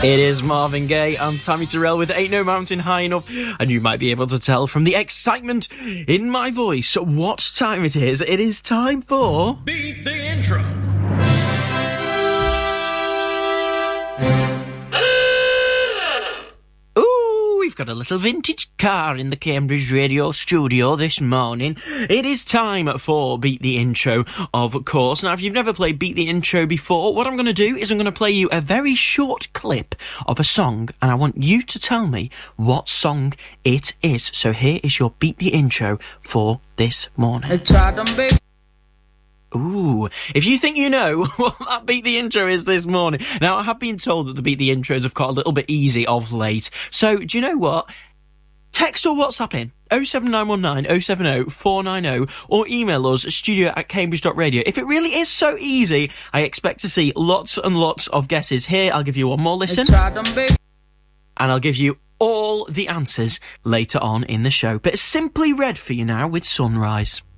It is Marvin Gaye and Tammy Terrell with Ain't No Mountain High Enough, and you might be able to tell from the excitement in my voice what time it is. It is time for... Beat the Intro. We've got a little vintage car in the Cambridge Radio studio this morning. It is time for Beat the Intro, of course. Now, if you've never played Beat the Intro before, what I'm going to do is I'm going to play you a very short clip of a song, and I want you to tell me what song it is. So here is your Beat the Intro for this morning. Ooh, if you think you know what that Beat the Intro is this morning. Now, I have been told that the Beat the Intros have got a little bit easy of late. So, do you know what? Text or WhatsApp in 07919 070 490 or email us studio@cambridge.radio. If it really is so easy, I expect to see lots and lots of guesses. Here, I'll give you one more listen. And I'll give you all the answers later on in the show. But it's Simply Red for you now with Sunrise.